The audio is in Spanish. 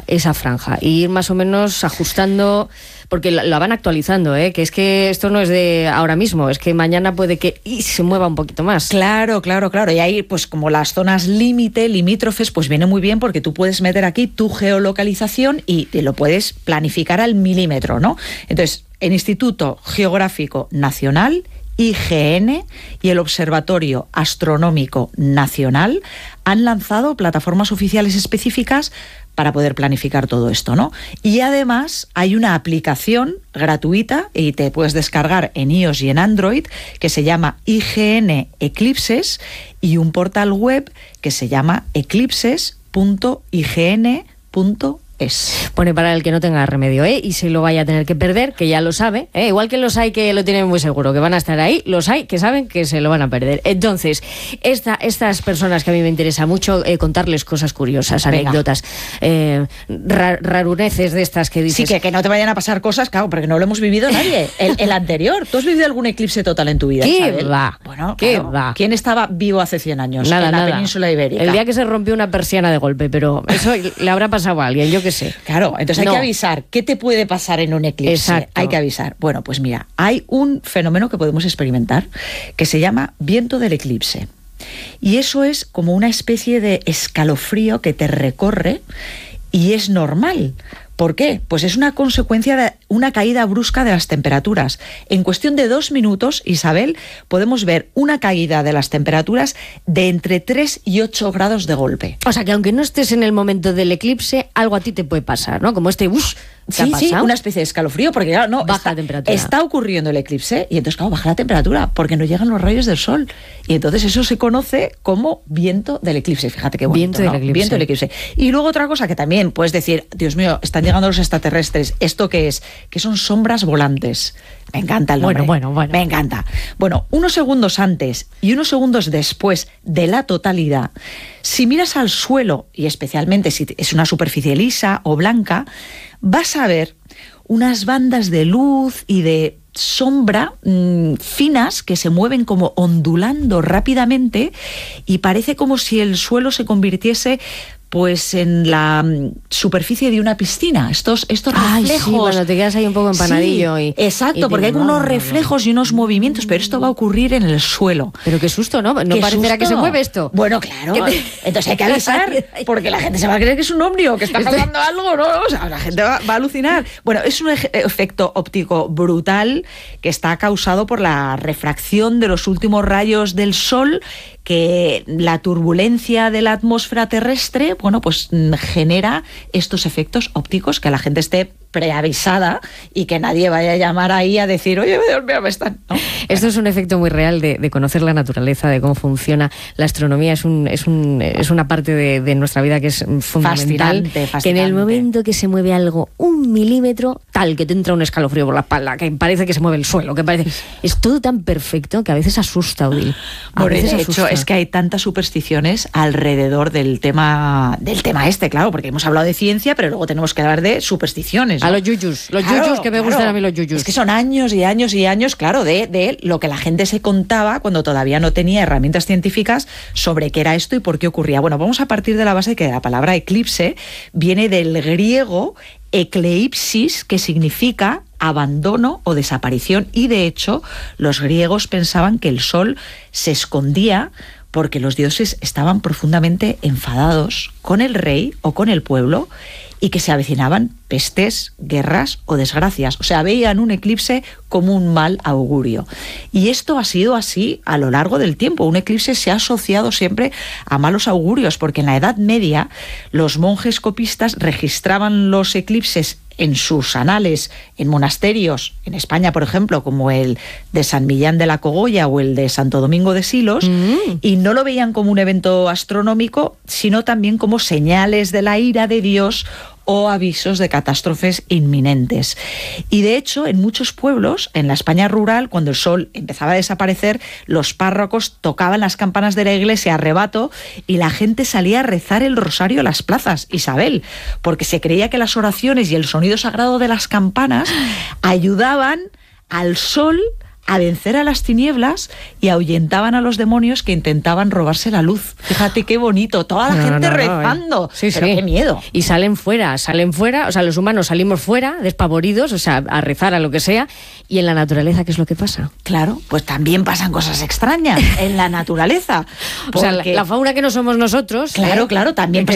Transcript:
esa franja y ir más o menos ajustando, porque la van actualizando, que es que esto no es de ahora mismo, es que mañana puede que se mueva un poquito más. Claro. Y ahí, pues como las zonas limítrofes, pues viene muy bien porque tú puedes meter aquí tu geolocalización y te lo puedes planificar al milímetro, ¿no? Entonces, el Instituto Geográfico Nacional, IGN, y el Observatorio Astronómico Nacional han lanzado plataformas oficiales específicas para poder planificar todo esto, ¿no? Y además hay una aplicación gratuita y te puedes descargar en iOS y en Android que se llama IGN Eclipses, y un portal web que se llama eclipses.ign.es. Pone para el que no tenga remedio, y se lo vaya a tener que perder, que ya lo sabe, igual que los hay que lo tienen muy seguro, que van a estar ahí, los hay que saben que se lo van a perder. Entonces, estas personas que a mí me interesa mucho contarles cosas curiosas, anécdotas, raruneces de estas que dices. Sí, que no te vayan a pasar cosas, claro, porque no lo hemos vivido nadie. El anterior. ¿Tú has vivido algún eclipse total en tu vida, Isabel? Va. Bueno, ¿Qué claro. va? ¿Quién estaba vivo hace 100 años Nada, en la península ibérica? El día que se rompió una persiana de golpe, pero eso le habrá pasado a alguien, yo qué sé. Claro, entonces hay que avisar. ¿Qué te puede pasar en un eclipse? Exacto. Hay que avisar. Bueno, pues mira, hay un fenómeno que podemos experimentar que se llama viento del eclipse. Y eso es como una especie de escalofrío que te recorre y es normal. ¿Por qué? Pues es una consecuencia de una caída brusca de las temperaturas. En cuestión de 2 minutos, Isabel, podemos ver una caída de las temperaturas de entre 3 y 8 grados de golpe. O sea, que aunque no estés en el momento del eclipse, algo a ti te puede pasar, ¿no? Como este Sí, una especie de escalofrío, porque claro, baja la temperatura. Está ocurriendo el eclipse y entonces, claro, baja la temperatura porque no llegan los rayos del sol. Y entonces eso se conoce como viento del eclipse. Fíjate qué bonito, viento del eclipse. Y luego otra cosa que también puedes decir, Dios mío, están llegando los extraterrestres. ¿Esto qué es? Que son sombras volantes. Me encanta el nombre. Bueno. Me encanta. Bueno, unos segundos antes y unos segundos después de la totalidad, si miras al suelo, y especialmente si es una superficie lisa o blanca, vas a ver unas bandas de luz y de sombra finas que se mueven como ondulando rápidamente y parece como si el suelo se convirtiese pues en la superficie de una piscina, estos reflejos. Sí, cuando te quedas ahí un poco empanadillo. Sí, exacto, porque hay unos reflejos y unos movimientos, pero esto va a ocurrir en el suelo. Pero qué susto, ¿no? No parecerá que se mueve esto. Bueno, claro. Entonces hay que avisar, porque la gente se va a creer que es un ovni o que está pasando algo, ¿no? O sea, la gente va a alucinar. Bueno, es un efecto óptico brutal que está causado por la refracción de los últimos rayos del sol, que la turbulencia de la atmósfera terrestre, bueno, pues genera estos efectos ópticos, que la gente esté preavisada y que nadie vaya a llamar ahí a decir, oye, Dios mío, me están... ¿no? Esto es un efecto muy real de conocer la naturaleza, de cómo funciona la astronomía. Es una parte de nuestra vida que es fundamental. Fascinante. Que en el momento que se mueve algo 1 milímetro, tal, que te entra un escalofrío por la espalda, que parece que se mueve el suelo, que parece... Es todo tan perfecto que a veces asusta, Odil. De hecho, es que hay tantas supersticiones alrededor del tema este, claro, porque hemos hablado de ciencia, pero luego tenemos que hablar de supersticiones, ¿no? A los yuyus, yuyus, que me gustan a mí los yuyus. Es que son años y años y años, claro, de lo que la gente se contaba cuando todavía no tenía herramientas científicas sobre qué era esto y por qué ocurría. Bueno, vamos a partir de la base que la palabra eclipse viene del griego ekleipsis, que significa abandono o desaparición, y de hecho los griegos pensaban que el sol se escondía porque los dioses estaban profundamente enfadados con el rey o con el pueblo y que se avecinaban pestes, guerras o desgracias. O sea, veían un eclipse como un mal augurio. Y esto ha sido así a lo largo del tiempo. Un eclipse se ha asociado siempre a malos augurios, porque en la Edad Media los monjes copistas registraban los eclipses en sus anales, en monasterios, en España, por ejemplo, como el de San Millán de la Cogolla o el de Santo Domingo de Silos, y no lo veían como un evento astronómico, sino también como señales de la ira de Dios o avisos de catástrofes inminentes. Y de hecho, en muchos pueblos, en la España rural, cuando el sol empezaba a desaparecer, los párrocos tocaban las campanas de la iglesia a rebato y la gente salía a rezar el rosario a las plazas, Isabel, porque se creía que las oraciones y el sonido sagrado de las campanas ayudaban al sol a vencer a las tinieblas y ahuyentaban a los demonios que intentaban robarse la luz. Fíjate qué bonito, toda la gente rezando. Sí, pero qué miedo. Y salen fuera, o sea, los humanos salimos fuera, despavoridos, o sea, a rezar, a lo que sea, y en la naturaleza, ¿qué es lo que pasa? Claro, pues también pasan cosas extrañas en la naturaleza. O sea, la fauna que no somos nosotros. Claro, claro, también